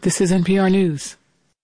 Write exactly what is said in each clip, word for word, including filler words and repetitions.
This is N P R News.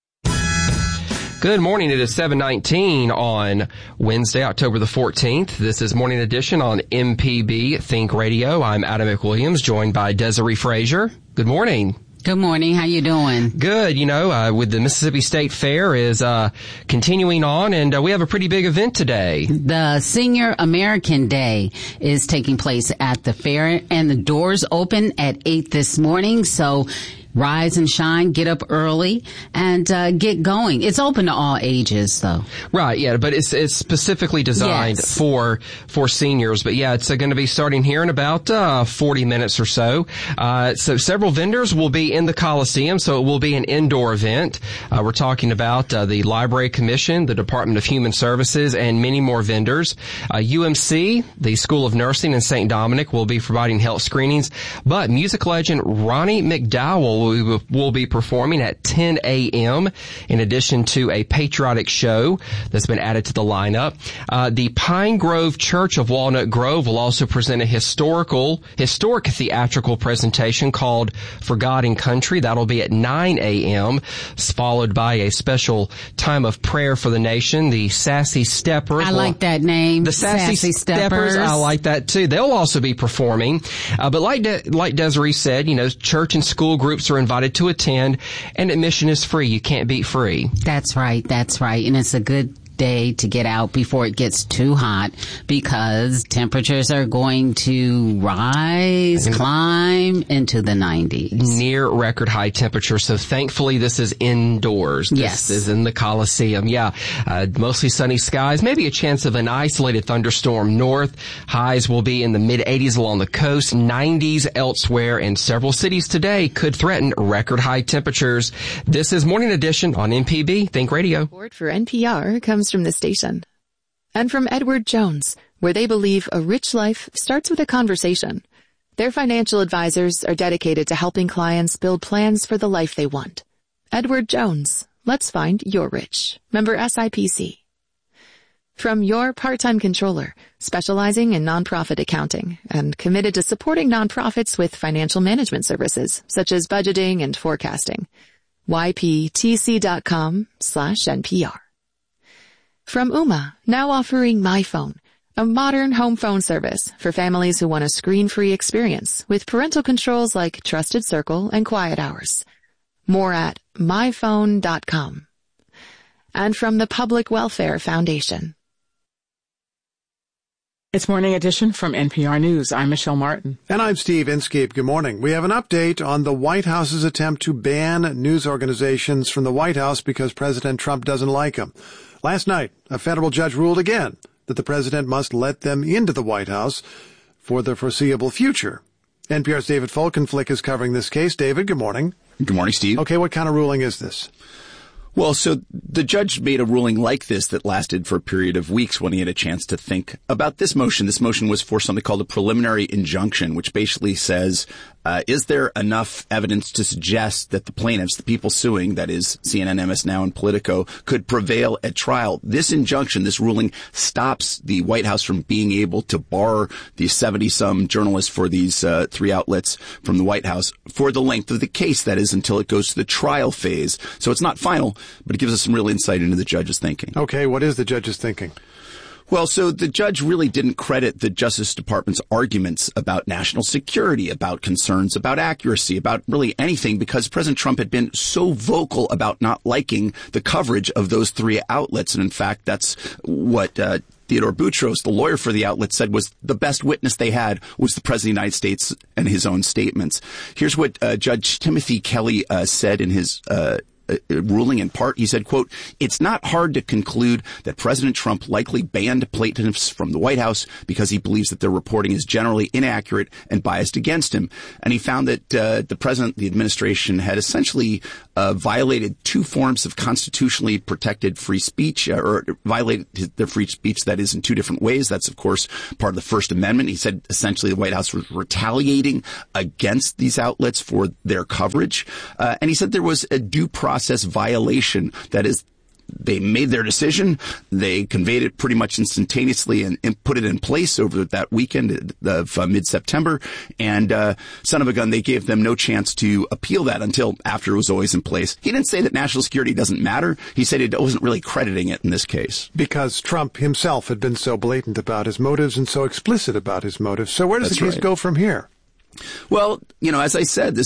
Good morning. It is seven nineteen on Wednesday, October the fourteenth. This is Morning Edition on M P B Think Radio. I'm Adam McWilliams, joined by Desiree Frazier. Good morning. Good morning. How you doing? Good. You know, uh, with the Mississippi State Fair is uh continuing on, and uh, we have a pretty big event today. The Senior American Day is taking place at the fair, and the doors open at eight this morning, so rise and shine, get up early, and uh, get going. It's open to all ages, though. Right, yeah, but it's it's specifically designed yes. for for seniors. But yeah, it's uh, going to be starting here in about uh, forty minutes or so. Uh, so several vendors will be in the Coliseum, so it will be an indoor event. Uh, we're talking about uh, the Library Commission, the Department of Human Services, and many more vendors. Uh, U M C, the School of Nursing in Saint Dominic, will be providing health screenings. But music legend Ronnie McDowell will, will be performing at ten a.m. in addition to a patriotic show that's been added to the lineup. Uh, the Pine Grove Church of Walnut Grove will also present a historical, historic theatrical presentation called For God and Country. That'll be at nine a.m., followed by a special time of prayer for the nation. The Sassy Steppers. I like that name. The Sassy, Sassy Steppers. Steppers. I like that too. They'll also be performing. Uh, but like De- like Desiree said, you know, church and school groups are invited to attend, and admission is free. You can't beat free. That's right. That's right. And it's a good day to get out before it gets too hot, because temperatures are going to rise, climb into the nineties. Near record high temperatures. So thankfully this is indoors. This yes. is in the Coliseum. Yeah. Uh, mostly sunny skies. Maybe a chance of an isolated thunderstorm north. Highs will be in the mid eighties along the coast, nineties elsewhere, and several cities today could threaten record high temperatures. This is Morning Edition on M P B Think Radio. Support for N P R comes from the station and from Edward Jones, where they believe a rich life starts with a conversation. Their financial advisors are dedicated to helping clients build plans for the life they want. Edward Jones, let's find your rich. Member S I P C. From Your Part-Time Controller, specializing in nonprofit accounting and committed to supporting nonprofits with financial management services such as budgeting and forecasting. Y P T C dot com slash N P R. From Ooma, now offering MyPhone, a modern home phone service for families who want a screen-free experience with parental controls like Trusted Circle and Quiet Hours. More at my phone dot com. And from the Public Welfare Foundation. It's Morning Edition from N P R News. I'm Michelle Martin. And I'm Steve Inskeep. Good morning. We have an update on the White House's attempt to ban news organizations from the White House because President Trump doesn't like them. Last night, a federal judge ruled again that the president must let them into the White House for the foreseeable future. N P R's David Folkenflik is covering this case. David, good morning. Good morning, Steve. Okay, what kind of ruling is this? Well, so the judge made a ruling like this that lasted for a period of weeks when he had a chance to think about this motion. This motion was for something called a preliminary injunction, which basically says, uh, is there enough evidence to suggest that the plaintiffs, the people suing, that is C N N, M S Now, and Politico, could prevail at trial? This injunction, this ruling, stops the White House from being able to bar the seventy-some journalists for these uh, three outlets from the White House for the length of the case, that is, until it goes to the trial phase. So it's not final, but it gives us some real insight into the judge's thinking. Okay, what is the judge's thinking? Well, so the judge really didn't credit the Justice Department's arguments about national security, about concerns about accuracy, about really anything, because President Trump had been so vocal about not liking the coverage of those three outlets. And in fact, that's what uh, Theodore Boutros, the lawyer for the outlet, said was the best witness they had was the President of the United States and his own statements. Here's what uh, Judge Timothy Kelly uh, said in his uh ruling in part. He said, quote, "It's not hard to conclude that President Trump likely banned plaintiffs from the White House because he believes that their reporting is generally inaccurate and biased against him." And he found that uh, the president, the administration, had essentially uh, violated two forms of constitutionally protected free speech, uh, or violated their free speech, that is, in two different ways. That's, of course, part of the First Amendment. He said essentially the White House was retaliating against these outlets for their coverage. Uh, and he said there was a due process violation, that is, they made their decision. They conveyed it pretty much instantaneously and, and put it in place over that weekend of uh, mid-September. And uh, son of a gun, they gave them no chance to appeal that until after it was always in place. He didn't say that national security doesn't matter. He said he wasn't really crediting it in this case. Because Trump himself had been so blatant about his motives and so explicit about his motives. So where does That's the case right. go from here? Well, you know, as I said, this